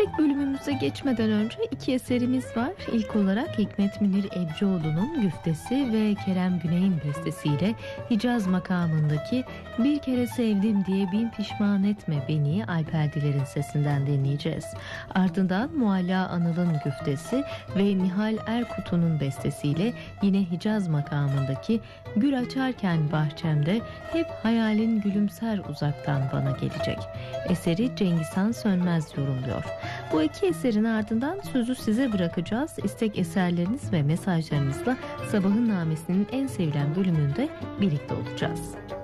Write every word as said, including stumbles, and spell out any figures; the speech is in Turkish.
İstek bölümümüze geçmeden önce iki eserimiz var. İlk olarak Hikmet Münir Ebcioğlu'nun güftesi ve Kerem Güney'in bestesiyle Hicaz makamındaki Bir Kere Sevdim Diye Bin Pişman Etme Beni Alperdiler'in sesinden dinleyeceğiz. Ardından Mualla Anıl'ın güftesi ve Nihal Erkut'un bestesiyle yine Hicaz makamındaki Gül açarken bahçemde hep hayalin gülümser uzaktan bana gelecek. Eseri Cengizhan Sönmez yorumluyor. Bu iki eserin ardından sözü size bırakacağız. İstek eserleriniz ve mesajlarınızla Sabahın Namesi'nin en sevilen bölümünde birlikte olacağız.